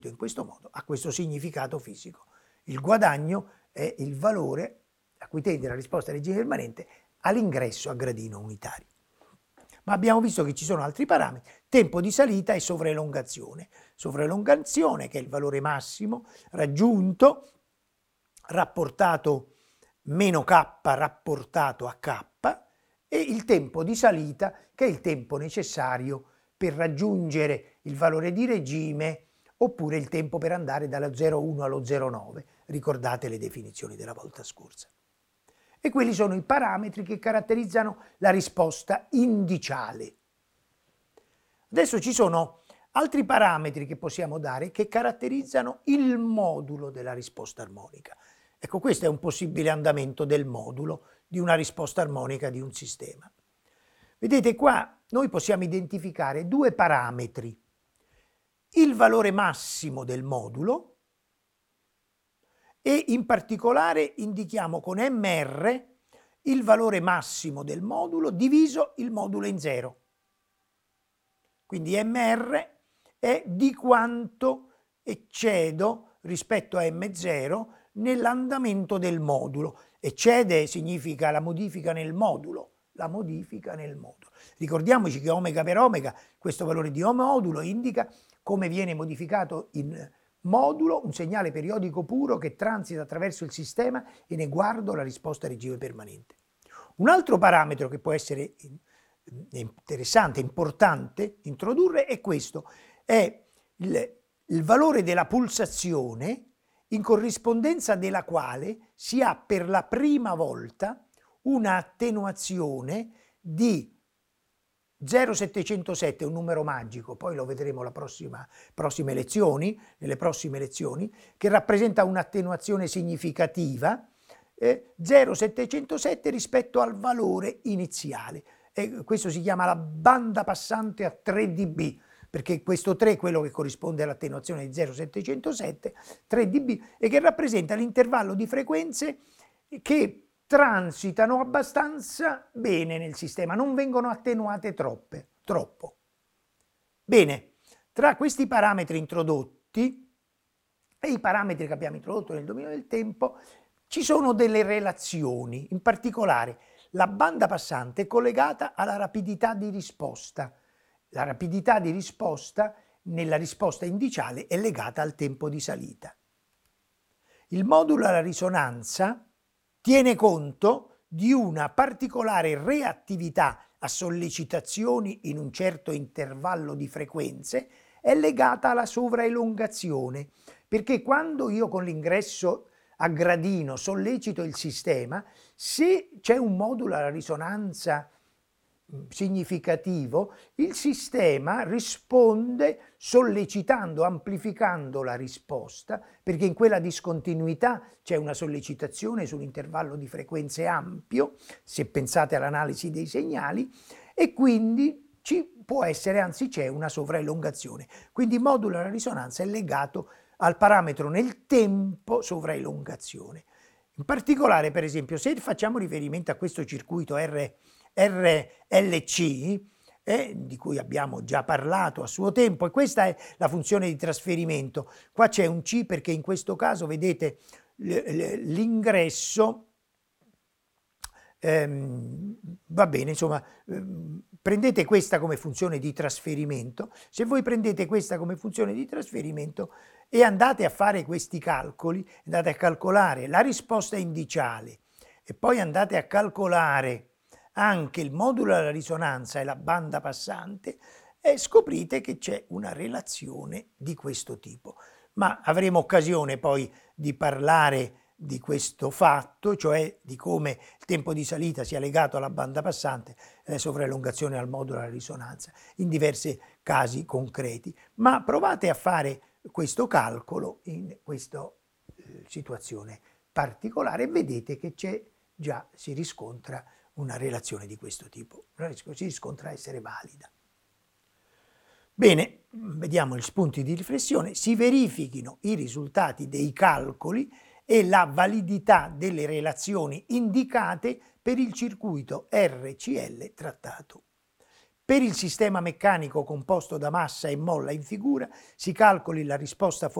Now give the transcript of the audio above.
in questo modo ha questo significato fisico. Il guadagno è il valore a cui tende la risposta a regime permanente all'ingresso a gradino unitario. Ma abbiamo visto che ci sono altri parametri: tempo di salita e sovraelongazione. Sovraelongazione, che è il valore massimo raggiunto, rapportato meno k rapportato a k, e il tempo di salita, che è il tempo necessario per raggiungere il valore di regime, oppure il tempo per andare dallo 0,1 allo 0,9. Ricordate le definizioni della volta scorsa. E quelli sono i parametri che caratterizzano la risposta indiciale. Adesso ci sono altri parametri che possiamo dare che caratterizzano il modulo della risposta armonica. Ecco, questo è un possibile andamento del modulo di una risposta armonica di un sistema. Vedete qua noi possiamo identificare due parametri: il valore massimo del modulo, e in particolare indichiamo con MR il valore massimo del modulo diviso il modulo in 0. Quindi MR è di quanto eccedo rispetto a M0 nell'andamento del modulo. Eccede significa la modifica nel modulo. La modifica nel modulo. Ricordiamoci che omega per omega, questo valore di modulo indica come viene modificato in modulo un segnale periodico puro che transita attraverso il sistema e ne guardo la risposta a regime permanente. Un altro parametro che può essere interessante, importante introdurre è questo: è il valore della pulsazione in corrispondenza della quale si ha per la prima volta una attenuazione di 0,707, un numero magico, poi lo vedremo nelle prossime lezioni, che rappresenta un'attenuazione significativa, 0,707 rispetto al valore iniziale. E questo si chiama la banda passante a 3 dB, perché questo 3 è quello che corrisponde all'attenuazione di 0,707, 3 dB, e che rappresenta l'intervallo di frequenze che transitano abbastanza bene nel sistema, non vengono attenuate troppo. Bene, tra questi parametri introdotti e i parametri che abbiamo introdotto nel dominio del tempo ci sono delle relazioni. In particolare la banda passante è collegata alla rapidità di risposta. La rapidità di risposta nella risposta indiciale è legata al tempo di salita. Il modulo alla risonanza tiene conto di una particolare reattività a sollecitazioni in un certo intervallo di frequenze, è legata alla sovraelongazione, perché quando io con l'ingresso a gradino sollecito il sistema, se c'è un modulo alla risonanza significativo, il sistema risponde sollecitando, amplificando la risposta, perché in quella discontinuità c'è una sollecitazione su un intervallo di frequenze ampio, se pensate all'analisi dei segnali, e quindi ci può essere, anzi c'è una sovraelongazione. Quindi il modulo della risonanza è legato al parametro nel tempo sovraelongazione. In particolare, per esempio, se facciamo riferimento a questo circuito RLC, di cui abbiamo già parlato a suo tempo, e questa è la funzione di trasferimento. Qua c'è un C perché in questo caso vedete l'ingresso, va bene, insomma, prendete questa come funzione di trasferimento. Se voi prendete questa come funzione di trasferimento e andate a fare questi calcoli, andate a calcolare la risposta indiciale e poi andate a calcolare anche il modulo della risonanza e la banda passante, e scoprite che c'è una relazione di questo tipo. Ma avremo occasione poi di parlare di questo fatto, cioè di come il tempo di salita sia legato alla banda passante e la sovraelongazione al modulo della risonanza, in diversi casi concreti. Ma provate a fare questo calcolo in questa situazione particolare e vedete che si riscontra una relazione di questo tipo, si riscontra essere valida. Bene, vediamo gli spunti di riflessione. Si verifichino i risultati dei calcoli e la validità delle relazioni indicate per il circuito RCL trattato. Per il sistema meccanico composto da massa e molla in figura si calcoli la risposta